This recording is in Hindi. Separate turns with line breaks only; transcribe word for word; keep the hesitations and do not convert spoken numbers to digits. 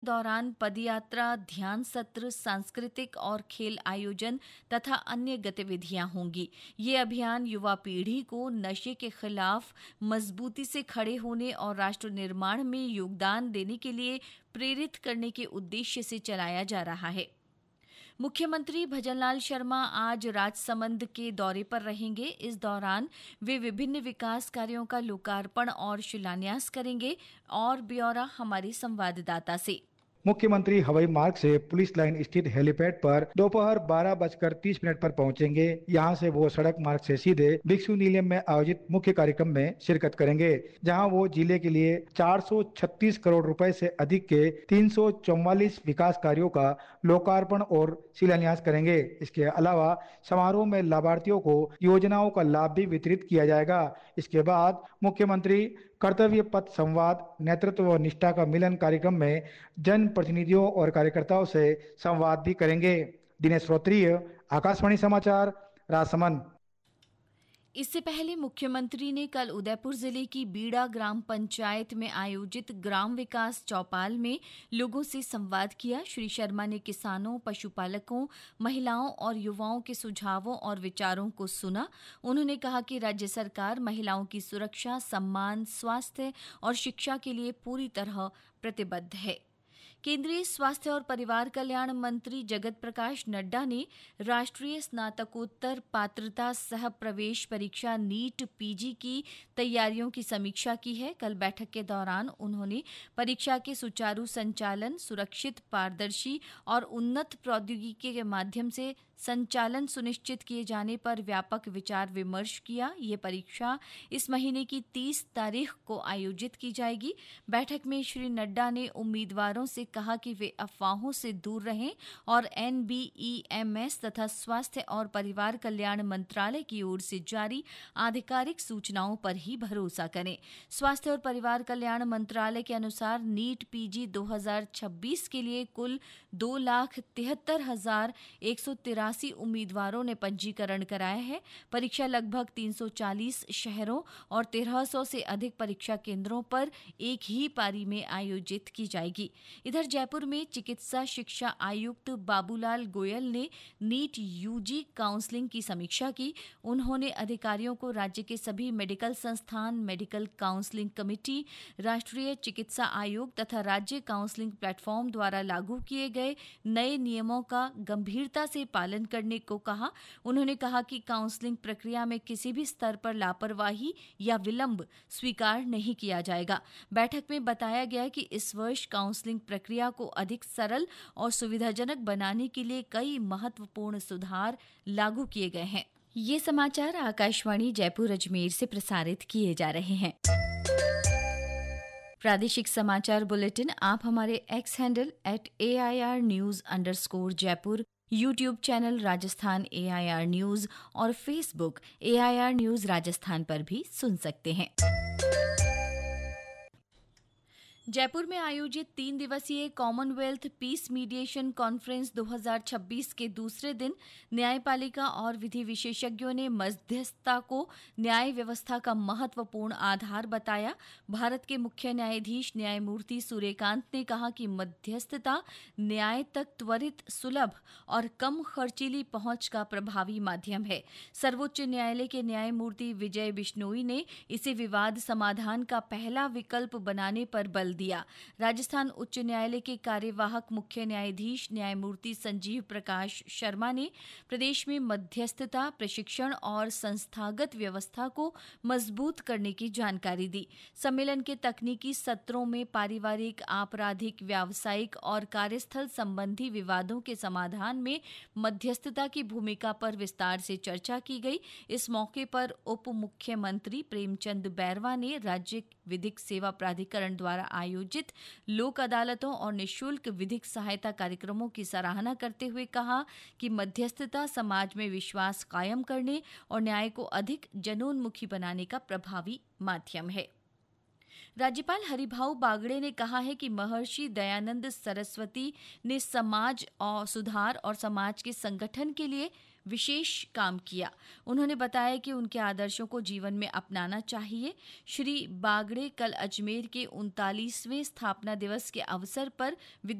दौरान पदयात्रा, ध्यान सत्र, सांस्कृतिक और खेल आयोजन तथा अन्य गतिविधियां होंगी। ये अभियान युवा पीढ़ी को नशे के खिलाफ मजबूती से खड़े होने और राष्ट्र निर्माण में योगदान देने के लिए प्रेरित करने के उद्देश्य से चलाया जा रहा है। मुख्यमंत्री भजनलाल शर्मा आज राजसमंद के दौरे पर रहेंगे। इस दौरान वे विभिन्न विकास कार्यों का लोकार्पण और शिलान्यास करेंगे। और ब्यौरा हमारे संवाददाता से।
मुख्यमंत्री हवाई मार्ग से पुलिस लाइन स्थित हेलीपैड पर दोपहर बारह बजकर तीस मिनट पर पहुंचेंगे। यहां से वो सड़क मार्ग से सीधे भिक्षु नीलम में आयोजित मुख्य कार्यक्रम में शिरकत करेंगे, जहां वो जिले के लिए चार सौ छत्तीस करोड़ रुपए से अधिक के तीन सौ चौवालीस विकास कार्यों का लोकार्पण और शिलान्यास करेंगे। इसके अलावा समारोह में लाभार्थियों को योजनाओं का लाभ भी वितरित किया जाएगा। इसके बाद मुख्यमंत्री कर्तव्य पथ संवाद, नेतृत्व व निष्ठा का मिलन कार्यक्रम में जन प्रतिनिधियों और कार्यकर्ताओं से संवाद भी करेंगे। दिनेश श्रोत्रिय, आकाशवाणी समाचार, राजसमंद।
इससे पहले मुख्यमंत्री ने कल उदयपुर जिले की बीड़ा ग्राम पंचायत में आयोजित ग्राम विकास चौपाल में लोगों से संवाद किया। श्री शर्मा ने किसानों, पशुपालकों, महिलाओं और युवाओं के सुझावों और विचारों को सुना। उन्होंने कहा कि राज्य सरकार महिलाओं की सुरक्षा, सम्मान, स्वास्थ्य और शिक्षा के लिए पूरी तरह प्रतिबद्ध है। केंद्रीय स्वास्थ्य और परिवार कल्याण मंत्री जगत प्रकाश नड्डा ने राष्ट्रीय स्नातकोत्तर पात्रता सह प्रवेश परीक्षा नीट पीजी की तैयारियों की समीक्षा की है। कल बैठक के दौरान उन्होंने परीक्षा के सुचारू संचालन, सुरक्षित, पारदर्शी और उन्नत प्रौद्योगिकी के माध्यम से संचालन सुनिश्चित किए जाने पर व्यापक विचार विमर्श किया। ये परीक्षा इस महीने की तीस तारीख को आयोजित की जाएगी। बैठक में श्री नड्डा ने उम्मीदवारों से कहा कि वे अफवाहों से दूर रहें और N B E M S तथा स्वास्थ्य और परिवार कल्याण मंत्रालय की ओर से जारी आधिकारिक सूचनाओं पर ही भरोसा करें। स्वास्थ्य और परिवार कल्याण मंत्रालय के अनुसार नीट पीजी दो हज़ार छब्बीस के लिए कुल दो लाख तिहत्तर हजार एक सौ तिरासी उम्मीदवारों ने पंजीकरण कराया है। परीक्षा लगभग तीन सौ चालीस शहरों और तेरह सौ से अधिक परीक्षा केंद्रों पर एक ही पारी में आयोजित की जाएगी। इधर जयपुर में चिकित्सा शिक्षा आयुक्त बाबूलाल गोयल ने नीट यूजी काउंसलिंग की समीक्षा की। उन्होंने अधिकारियों को राज्य के सभी मेडिकल संस्थान, मेडिकल काउंसलिंग कमेटी, राष्ट्रीय चिकित्सा आयोग तथा राज्य काउंसलिंग प्लेटफॉर्म द्वारा लागू किए गए नए नियमों का गंभीरता से पालन करने को कहा। उन्होंने कहा कि काउंसलिंग प्रक्रिया में किसी भी स्तर पर लापरवाही या विलंब स्वीकार नहीं किया जाएगा। बैठक में बताया गया कि इस वर्ष काउंसलिंग प्रक्रिया को अधिक सरल और सुविधाजनक बनाने के लिए कई महत्वपूर्ण सुधार लागू किए गए हैं। ये समाचार आकाशवाणी जयपुर अजमेर से प्रसारित किए जा रहे हैं। प्रादेशिक समाचार बुलेटिन आप हमारे x handle at A I R news underscore Jaipur, YouTube channel Rajasthan A I R news और Facebook A I R news Rajasthan पर भी सुन सकते हैं। जयपुर में आयोजित तीन दिवसीय कॉमनवेल्थ पीस मीडिएशन कॉन्फ्रेंस दो हज़ार छब्बीस के दूसरे दिन न्यायपालिका और विधि विशेषज्ञों ने मध्यस्थता को न्याय व्यवस्था का महत्वपूर्ण आधार बताया। भारत के मुख्य न्यायाधीश न्यायमूर्ति सूर्यकांत ने कहा कि मध्यस्थता न्याय तक त्वरित, सुलभ और कम खर्चीली पहुंच का प्रभावी माध्यम है। सर्वोच्च न्यायालय के न्यायमूर्ति विजय बिश्नोई ने इसे विवाद समाधान का पहला विकल्प बनाने पर बल दिया। राजस्थान उच्च न्यायालय के कार्यवाहक मुख्य न्यायाधीश न्यायमूर्ति संजीव प्रकाश शर्मा ने प्रदेश में मध्यस्थता प्रशिक्षण और संस्थागत व्यवस्था को मजबूत करने की जानकारी दी। सम्मेलन के तकनीकी सत्रों में पारिवारिक, आपराधिक, व्यावसायिक और कार्यस्थल संबंधी विवादों के समाधान में मध्यस्थता की भूमिका पर विस्तार से चर्चा की गई। इस मौके पर उप मुख्यमंत्री प्रेमचंद बैरवा ने राज्य विधिक सेवा प्राधिकरण द्वारा आयोजित लोक अदालतों और निःशुल्क विधिक सहायता कार्यक्रमों की सराहना करते हुए कहा कि मध्यस्थता समाज में विश्वास कायम करने और न्याय को अधिक जनोन्मुखी बनाने का प्रभावी माध्यम है। राज्यपाल हरिभाऊ बागड़े ने कहा है कि महर्षि दयानंद सरस्वती ने समाज और सुधार और समाज के संगठन के लिए विशेष काम किया। उन्होंने बताया कि उनके आदर्शों को जीवन में अपनाना चाहिए। श्री बागड़े कल अजमेर के उनतालीसवें स्थापना दिवस के अवसर पर